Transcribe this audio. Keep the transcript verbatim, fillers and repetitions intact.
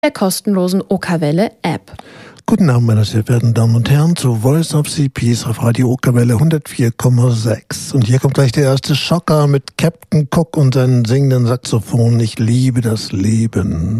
der kostenlosen Okerwelle-App. Guten Abend, meine sehr verehrten Damen und Herren, zu Voice of Sea Peace auf Radio Okerwelle hundertvier Komma sechs. Und hier kommt gleich der erste Schocker mit Captain Cook und seinem singenden Saxophon. Ich liebe das Leben.